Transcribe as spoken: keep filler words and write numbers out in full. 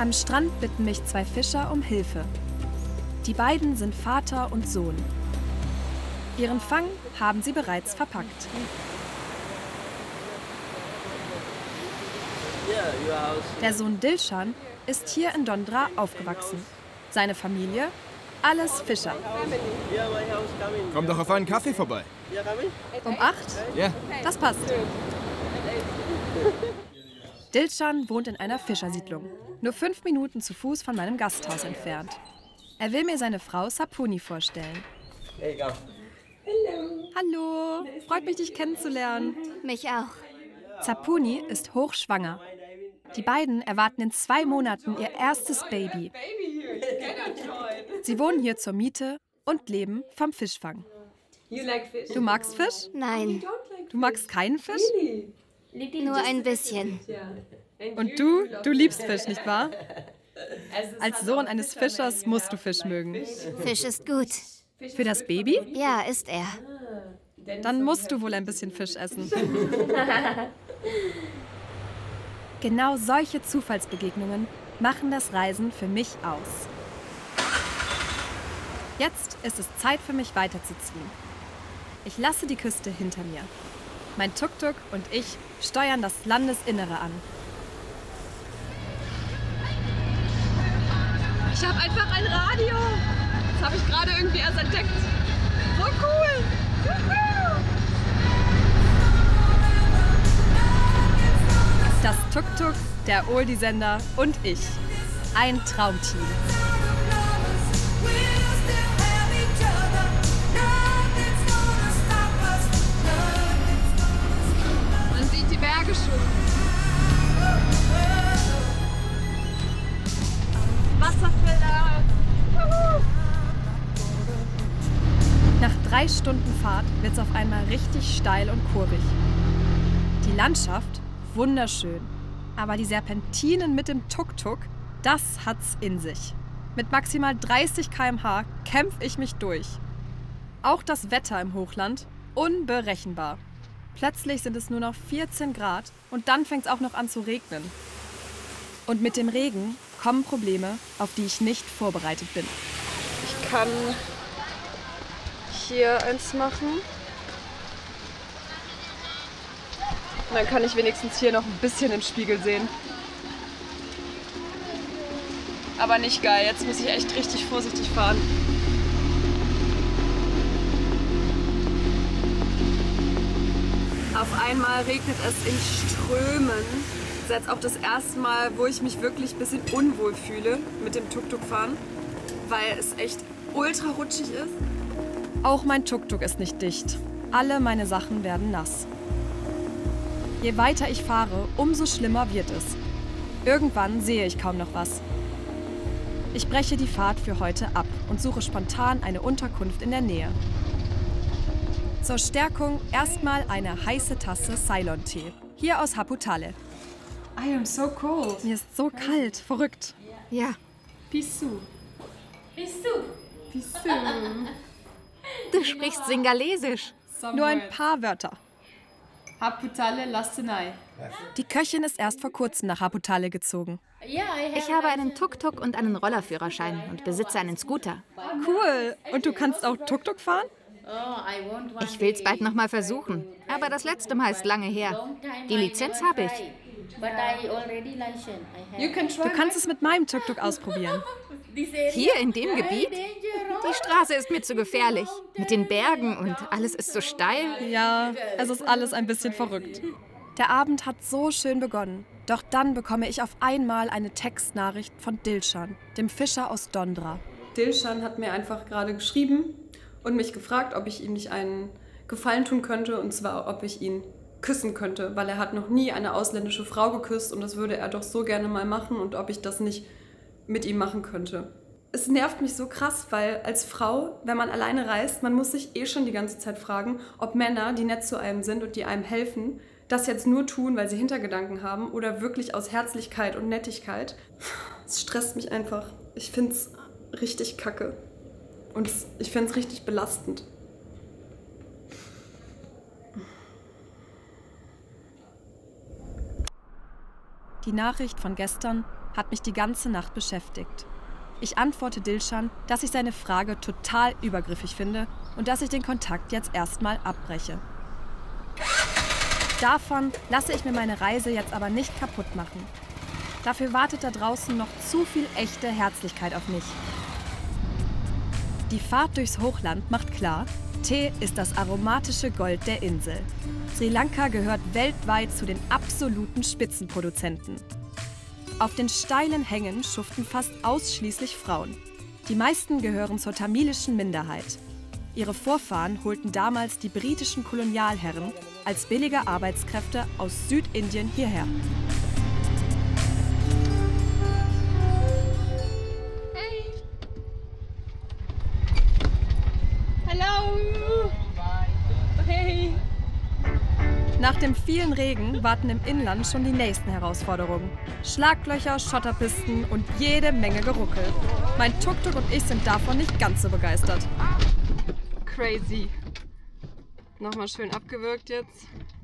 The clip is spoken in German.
Am Strand bitten mich zwei Fischer um Hilfe. Die beiden sind Vater und Sohn. Ihren Fang haben sie bereits verpackt. Der Sohn Dilshan ist hier in Dondra aufgewachsen. Seine Familie, alles Fischer. Komm doch auf einen Kaffee vorbei. Um acht? Ja. Das passt. Dilshan wohnt in einer Fischersiedlung, nur fünf Minuten zu Fuß von meinem Gasthaus entfernt. Er will mir seine Frau Sapuni vorstellen. Hallo. Hallo, freut mich, dich kennenzulernen. Mich auch. Sapuni ist hochschwanger. Die beiden erwarten in zwei Monaten ihr erstes Baby. Sie wohnen hier zur Miete und leben vom Fischfang. Du magst Fisch? Nein, Du magst keinen Fisch? nur ein bisschen. Und du? Du liebst Fisch, nicht wahr? Als Sohn eines Fischers musst du Fisch mögen. Fisch ist gut. Für das Baby? Ja, ist er. Dann musst du wohl ein bisschen Fisch essen. Genau solche Zufallsbegegnungen machen das Reisen für mich aus. Jetzt ist es Zeit für mich weiterzuziehen. Ich lasse die Küste hinter mir. Mein Tuk-Tuk und ich steuern das Landesinnere an. Ich habe einfach ein Radio. Das habe ich gerade irgendwie erst entdeckt. So cool. Das Tuk-Tuk, der Oldie-Sender und ich. Ein Traumteam. Man sieht die Berge schon. Wasserfälle. Nach drei Stunden Fahrt wird es auf einmal richtig steil und kurvig. Die Landschaft wunderschön, aber die Serpentinen mit dem Tuk-Tuk, das hat's in sich. Mit maximal dreißig Kilometer pro Stunde kämpfe ich mich durch. Auch das Wetter im Hochland, unberechenbar. Plötzlich sind es nur noch vierzehn Grad und dann fängt es auch noch an zu regnen. Und mit dem Regen kommen Probleme, auf die ich nicht vorbereitet bin. Ich kann hier eins machen. Und dann kann ich wenigstens hier noch ein bisschen im Spiegel sehen. Aber nicht geil, jetzt muss ich echt richtig vorsichtig fahren. Auf einmal regnet es in Strömen. Das ist jetzt auch das erste Mal, wo ich mich wirklich ein bisschen unwohl fühle mit dem Tuk-Tuk fahren, weil es echt ultra rutschig ist. Auch mein Tuk-Tuk ist nicht dicht. Alle meine Sachen werden nass. Je weiter ich fahre, umso schlimmer wird es. Irgendwann sehe ich kaum noch was. Ich breche die Fahrt für heute ab und suche spontan eine Unterkunft in der Nähe. Zur Stärkung erstmal eine heiße Tasse Ceylon-Tee. Hier aus Haputale. I am so cold. Mir ist so kalt, verrückt. Ja. Pisu. Pisu. Pisu. Du sprichst Singalesisch. Nur ein paar Wörter. Haputale Lastenai. Die Köchin ist erst vor kurzem nach Haputale gezogen. Ich habe einen Tuk-Tuk und einen Rollerführerschein und besitze einen Scooter. Cool. Und du kannst auch Tuk-Tuk fahren? Ich will es bald noch mal versuchen. Aber das letzte Mal ist lange her. Die Lizenz habe ich. Du kannst es mit meinem Tuk-Tuk ausprobieren. Hier in dem Gebiet? Die Straße ist mir zu gefährlich. Mit den Bergen und alles ist so steil. Ja, es ist alles ein bisschen verrückt. Der Abend hat so schön begonnen. Doch dann bekomme ich auf einmal eine Textnachricht von Dilshan, dem Fischer aus Dondra. Dilshan hat mir einfach gerade geschrieben und mich gefragt, ob ich ihm nicht einen Gefallen tun könnte, und zwar, ob ich ihn küssen könnte, weil er hat noch nie eine ausländische Frau geküsst und das würde er doch so gerne mal machen, und ob ich das nicht mit ihm machen könnte. Es nervt mich so krass, weil als Frau, wenn man alleine reist, man muss sich eh schon die ganze Zeit fragen, ob Männer, die nett zu einem sind und die einem helfen, das jetzt nur tun, weil sie Hintergedanken haben oder wirklich aus Herzlichkeit und Nettigkeit. Es stresst mich einfach. Ich find's richtig kacke. Und es, ich find's richtig belastend. Die Nachricht von gestern hat mich die ganze Nacht beschäftigt. Ich antworte Dilshan, dass ich seine Frage total übergriffig finde und dass ich den Kontakt jetzt erstmal abbreche. Davon lasse ich mir meine Reise jetzt aber nicht kaputt machen. Dafür wartet da draußen noch zu viel echte Herzlichkeit auf mich. Die Fahrt durchs Hochland macht klar, Tee ist das aromatische Gold der Insel. Sri Lanka gehört weltweit zu den absoluten Spitzenproduzenten. Auf den steilen Hängen schuften fast ausschließlich Frauen. Die meisten gehören zur tamilischen Minderheit. Ihre Vorfahren holten damals die britischen Kolonialherren als billige Arbeitskräfte aus Südindien hierher. Hey! Hello! Hey! Nach dem vielen Regen warten im Inland schon die nächsten Herausforderungen. Schlaglöcher, Schotterpisten und jede Menge Geruckel. Mein Tuk-Tuk und ich sind davon nicht ganz so begeistert. Crazy. Nochmal schön abgewürgt jetzt.